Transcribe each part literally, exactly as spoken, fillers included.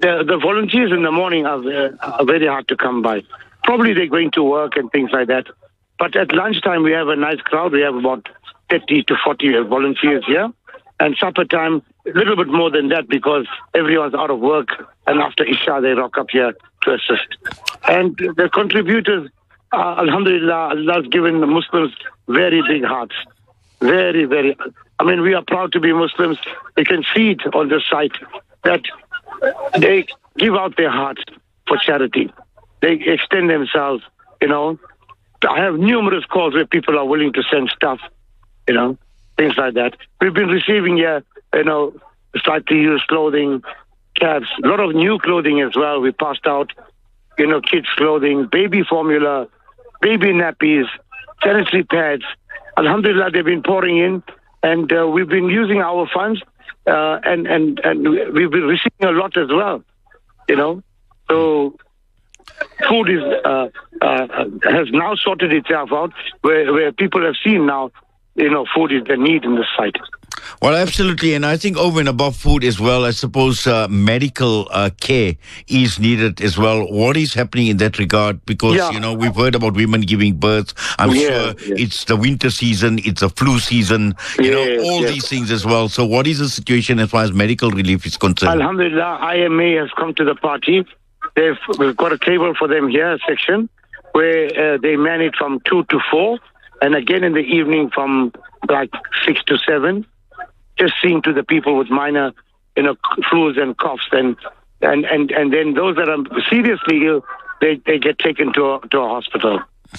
the, the volunteers in the morning are, uh, are very hard to come by. Probably they're going to work and things like that. But at lunchtime, we have a nice crowd. We have about thirty to forty volunteers here. And supper time, a little bit more than that because everyone's out of work. And after Isha, they rock up here to assist. And the contributors, uh, Alhamdulillah, Allah's given the Muslims very big hearts. Very, very. I mean, we are proud to be Muslims. You can see it on the site that they give out their hearts for charity. They extend themselves, you know. I have numerous calls where people are willing to send stuff, you know, things like that. We've been receiving here, you know, slightly used clothing, caps, a lot of new clothing as well. We passed out, you know, kids' clothing, baby formula, baby nappies, sanitary pads. Alhamdulillah, they've been pouring in, and uh, we've been using our funds, uh, and, and, and we've been receiving a lot as well, you know. So food is uh, uh, has now sorted itself out, where, where people have seen now, you know, food is the need in the site. Well, absolutely. And I think over and above food as well, I suppose uh, medical uh, care is needed as well. What is happening in that regard? Because, yeah. you know, we've heard about women giving birth. I'm yeah, sure yeah. it's the winter season, it's a flu season, you yeah, know, all yeah. these things as well. So what is the situation as far as medical relief is concerned? Alhamdulillah, I M A has come to the party. They've, we've got a table for them here, a section, where uh, they man it from two to four, and again in the evening from like six to seven. Just seeing to the people with minor, you know, flus and coughs, and and and and then those that are seriously ill, they they get taken to a, to a hospital.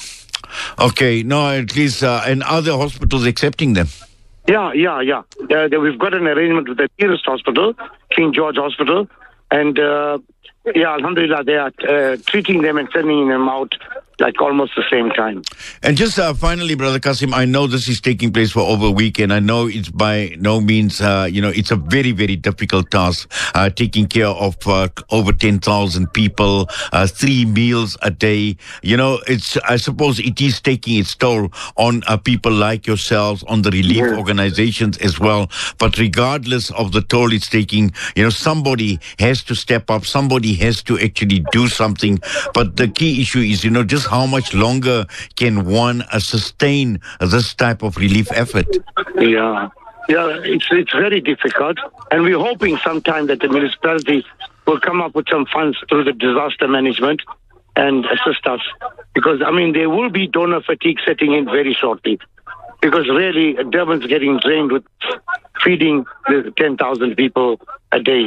Okay, no, at least uh, and other hospitals accepting them. Yeah, yeah, yeah. Uh, we've got an arrangement with the nearest hospital, King George Hospital, and uh, yeah, alhamdulillah, they are uh, treating them and sending them out like almost the same time. And just uh, finally, Brother Kasim, I know this is taking place for over a week, and I know it's by no means, uh, you know, it's a very, very difficult task, uh, taking care of uh, over ten thousand people, uh, three meals a day. You know, it's, I suppose it is taking its toll on uh, people like yourselves, on the relief yeah. organizations as well. But regardless of the toll it's taking, you know, somebody has to step up, somebody has to actually do something. But the key issue is, you know, just how much longer can one uh, sustain this type of relief effort? Yeah, yeah, it's it's very difficult, and we're hoping sometime that the municipality will come up with some funds through the disaster management and assist us, because I mean there will be donor fatigue setting in very shortly, because really Durban's getting drained with feeding the ten thousand people a day.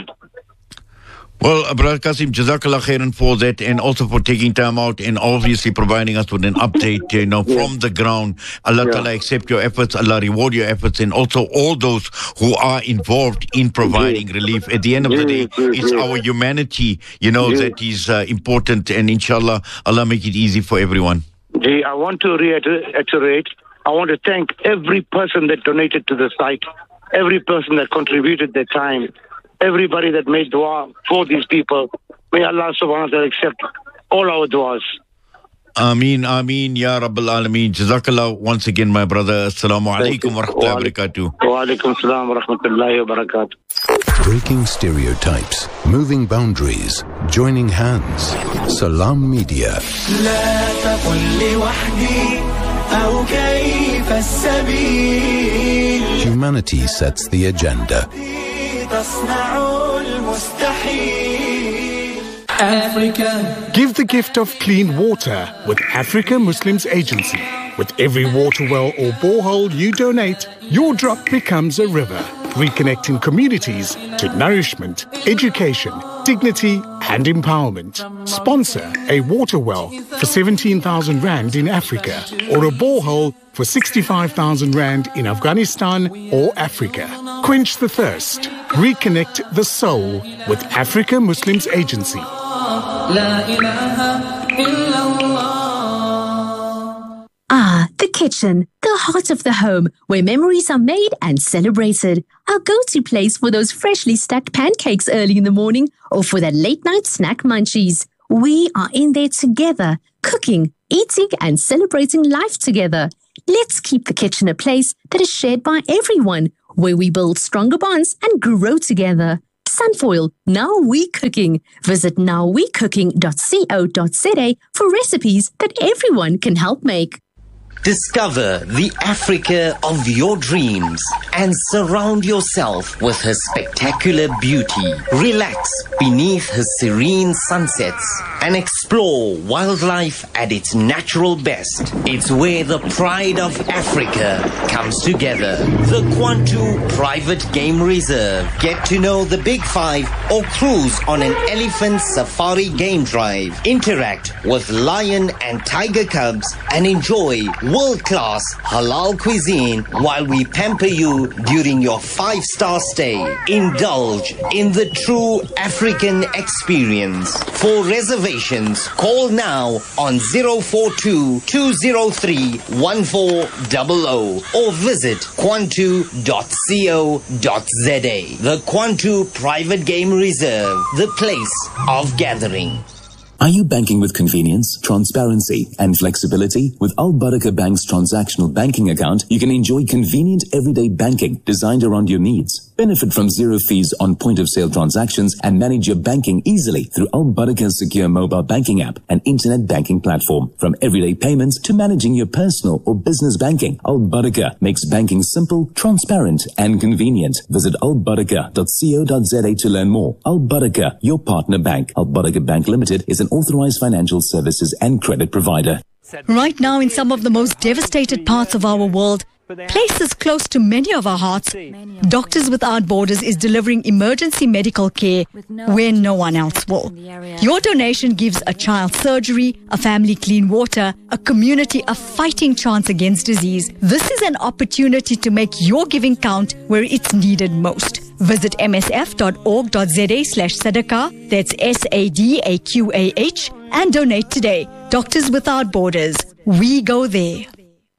Well, Brother Kasim, Jazakallah khairan for that, and also for taking time out and obviously providing us with an update, you know, yeah. from the ground. Allah yeah. Ta'ala accept your efforts, Allah reward your efforts, and also all those who are involved in providing yeah. relief. At the end of yeah. the day, yeah. it's yeah. our humanity, you know, yeah. that is uh, important, and inshallah, Allah make it easy for everyone. Gee, I want to reiterate, I want to thank every person that donated to the site, every person that contributed their time, everybody that made dua for these people. May Allah subhanahu wa ta'ala accept all our duas. Ameen, Ameen, Ya Rabbal Alameen. Jazakallah once again, my brother. Assalamu alaikum wa rahmatullahi wa barakatuh. Wa alaikum salam wa rahmatullahi wa barakatuh. Breaking stereotypes, moving boundaries, joining hands. Salam Media. Humanity sets the agenda. Africa. Give the gift of clean water with Africa Muslims Agency. With every water well or borehole you donate, your drop becomes a river, reconnecting communities to nourishment, education, dignity and empowerment. Sponsor a water well for seventeen thousand rand in Africa, or a borehole for sixty-five thousand rand in Afghanistan or Africa. Quench the thirst. Reconnect the soul with Africa Muslims Agency. Ah, the kitchen, the heart of the home, where memories are made and celebrated. Our go-to place for those freshly stacked pancakes early in the morning, or for that late-night snack munchies. We are in there together, cooking, eating and celebrating life together. Let's keep the kitchen a place that is shared by everyone, where we build stronger bonds and grow together. Sunfoil. Now we cooking. Visit now we cooking dot co dot za for recipes that everyone can help make. Discover the Africa of your dreams and surround yourself with her spectacular beauty. Relax beneath her serene sunsets and explore wildlife at its natural best. It's where the pride of Africa comes together. The Kwantu Private Game Reserve. Get to know the Big Five or cruise on an elephant safari game drive. Interact with lion and tiger cubs and enjoy world-class halal cuisine while we pamper you during your five-star stay. Indulge in the true African experience. For reservations, call now on zero four two, two zero three, one four zero zero or visit kwantu dot co dot za. The Kwantu Private Game Reserve, the place of gathering. Are you banking with convenience, transparency, and flexibility? With Al Barakah Bank's transactional banking account, you can enjoy convenient everyday banking designed around your needs. Benefit from zero fees on point-of-sale transactions and manage your banking easily through Al Barakah's secure mobile banking app and internet banking platform. From everyday payments to managing your personal or business banking, Al Barakah makes banking simple, transparent, and convenient. Visit al barakah dot co dot za to learn more. Al Barakah, your partner bank. Al Barakah Bank Limited is an authorized financial services and credit provider. Right now, in some of the most devastated parts of our world, places close to many of our hearts, Doctors Without Borders is delivering emergency medical care where no one else will. Your donation gives a child surgery, a family clean water, a community a fighting chance against disease. This is an opportunity to make your giving count where it's needed most. Visit m s f dot org dot za slash sadaqah, that's S A D A Q A H, and donate today. Doctors Without Borders. We go there.